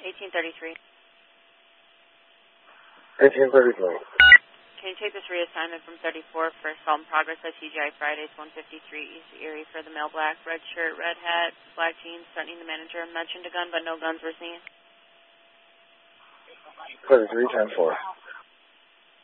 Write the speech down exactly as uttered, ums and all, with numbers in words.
eighteen thirty-three. eighteen thirty-three. Can you take this reassignment from thirty-four for assault in progress at T G I Fridays, one fifty-three East Erie for the male black, red shirt, red hat, black jeans, threatening the manager, mentioned a gun, but no guns were seen? thirty-three ten four.